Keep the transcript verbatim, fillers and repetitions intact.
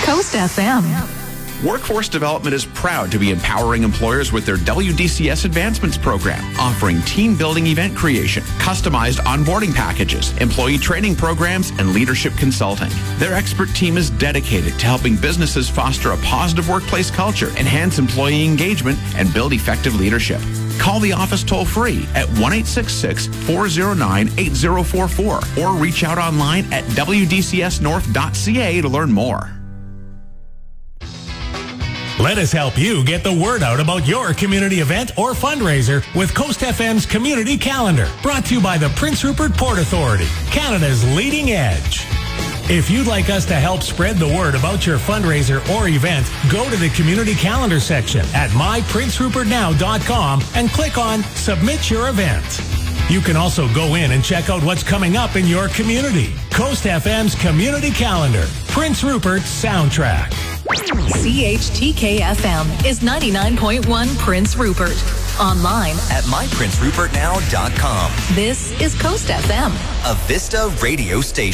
Coast F M. Workforce Development is proud to be empowering employers with their W D C S Advancements Program, offering team-building event creation, customized onboarding packages, employee training programs, and leadership consulting. Their expert team is dedicated to helping businesses foster a positive workplace culture, enhance employee engagement, and build effective leadership. Call the office toll-free at one eight six six, four zero nine, eight zero four four or reach out online at w d c s north dot c a to learn more. Let us help you get the word out about your community event or fundraiser with Coast F M's Community Calendar, brought to you by the Prince Rupert Port Authority, Canada's leading edge. If you'd like us to help spread the word about your fundraiser or event, go to the Community Calendar section at my prince rupert now dot com and click on Submit Your Event. You can also go in and check out what's coming up in your community. Coast F M's Community Calendar, Prince Rupert's soundtrack. C H T K F M is ninety-nine point one Prince Rupert. Online at my prince rupert now dot com. This is Coast F M, a Vista radio station.